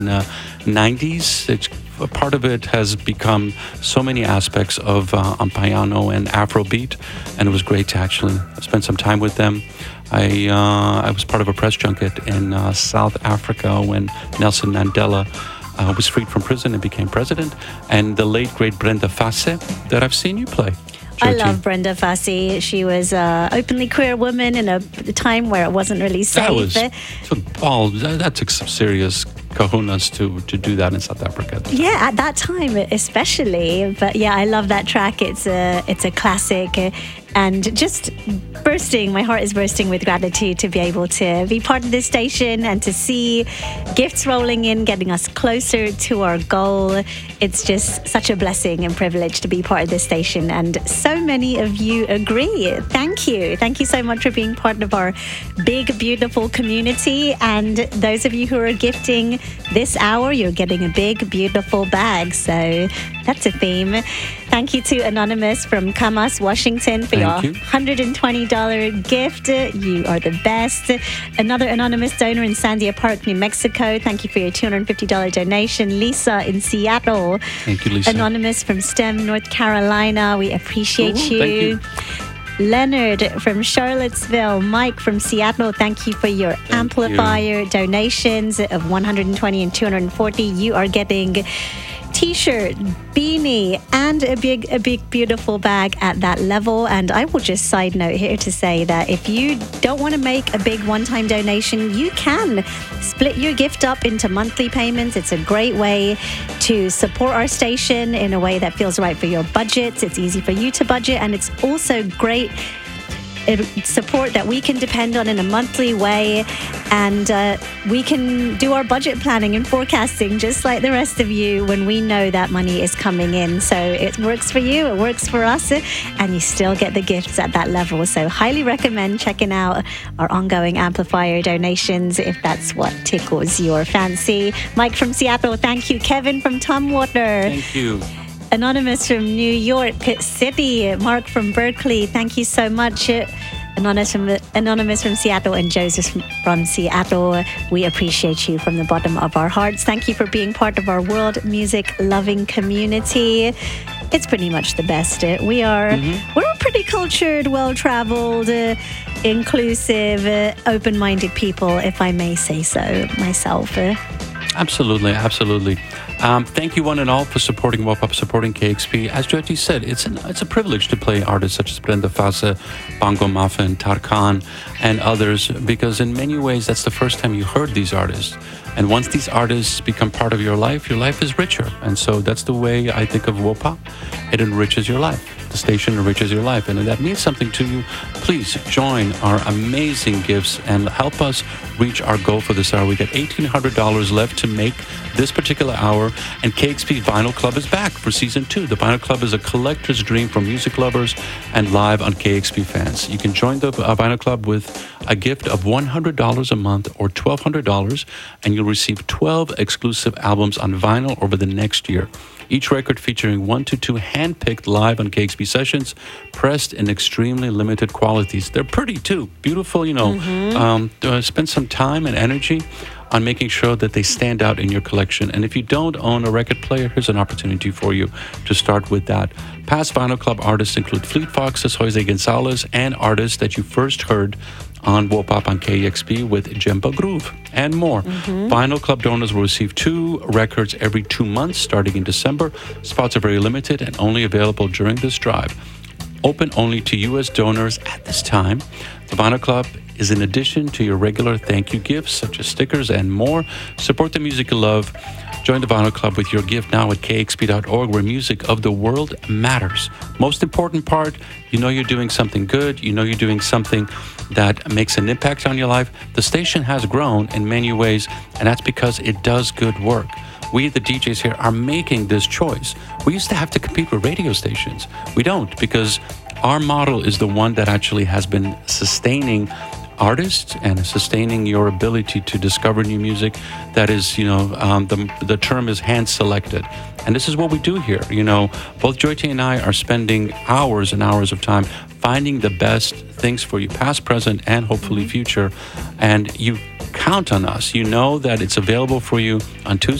90s. It's a part of it has become so many aspects of Amapiano and Afrobeat, and it was great to actually spend some time with them. I was part of a press junket in South Africa when Nelson Mandela was freed from prison and became president, and the late great Brenda Fassie that I've seen you play. I love Brenda Fassie. She was an openly queer woman in a time where it wasn't really safe. That took some serious kahunas to do that in South Africa. Yeah, at that time especially. But yeah, I love that track. It's a classic. And just my heart is bursting with gratitude to be able to be part of this station and to see gifts rolling in, getting us closer to our goal. It's just such a blessing and privilege to be part of this station. And so many of you agree. Thank you. Thank you so much for being part of our big, beautiful community. And those of you who are gifting this hour, you're getting a big, beautiful bag. So that's a theme. Thank you to Anonymous from Camas, Washington for your $120 gift. You are the best. Another anonymous donor in Sandia Park, New Mexico. Thank you for your $250 donation. Lisa in Seattle. Thank you, Lisa. Anonymous from STEM, North Carolina. We appreciate you. Thank you. Leonard from Charlottesville. Mike from Seattle. Thank you for your amplifier donations of $120 and $240. You are getting T-shirt, beanie, and a big beautiful bag at that level. And I will just side note here to say that if you don't want to make a big one-time donation, you can split your gift up into monthly payments. It's a great way to support our station in a way that feels right for your budgets. It's easy for you to budget, and it's also great support that we can depend on in a monthly way, and we can do our budget planning and forecasting just like the rest of you when we know that money is coming in. So it works for you, it works for us, and you still get the gifts at that level. So highly recommend checking out our ongoing amplifier donations if that's what tickles your fancy. Mike from Seattle, thank you. Kevin from Tumwater, thank you. Anonymous from New York City, Mark from Berkeley, thank you so much. Anonymous from Seattle and Joseph from Seattle, we appreciate you from the bottom of our hearts. Thank you for being part of our world music loving community. It's pretty much the best. We're pretty cultured, well-traveled, inclusive, open-minded people, if I may say so myself. Absolutely. Thank you one and all for supporting WOPOP, supporting KEXP. As Jyoti said, it's a privilege to play artists such as Brenda Fassie, Bongo Muffin, Tarkan, and others, because in many ways that's the first time you heard these artists. And once these artists become part of your life is richer. And so that's the way I think of WOPOP. It enriches your life. The station enriches your life. And if that means something to you, please join our amazing gifts and help us reach our goal for this hour. We got $1,800 left to make this particular hour, and KEXP Vinyl Club is back for Season 2. The Vinyl Club is a collector's dream for music lovers and live on KEXP fans. You can join the Vinyl Club with a gift of $100 a month or $1,200, and you'll receive 12 exclusive albums on vinyl over the next year. Each record featuring 1 to 2 hand-picked live on KEXP sessions, pressed in extremely limited qualities. They're pretty too. Beautiful, spend some time and energy on making sure that they stand out in your collection. And if you don't own a record player, here's an opportunity for you to start with that. Past Vinyl Club artists include Fleet Foxes, Jose Gonzalez, and artists that you first heard on WOPOP on KEXP with Jemba Groove and more. Vinyl Club donors will receive 2 records every 2 months starting in December. Spots are very limited and only available during this drive. Open only to U.S. donors at this time. The Vinyl Club is in addition to your regular thank you gifts such as stickers and more. Support the music you love. Join the Vinyl Club with your gift now at kexp.org, where music of the world matters. Most important part, you know you're doing something good. You know you're doing something that makes an impact on your life. The station has grown in many ways, and that's because it does good work. We, the DJs here, are making this choice. We used to have to compete with radio stations. We don't, because our model is the one that actually has been sustaining artists and sustaining your ability to discover new music. That is, the term is hand selected. And this is what we do here. Both Jyoti and I are spending hours and hours of time finding the best things for you, past, present, and hopefully future. And you count on us. You know that it's available for you on Tuesday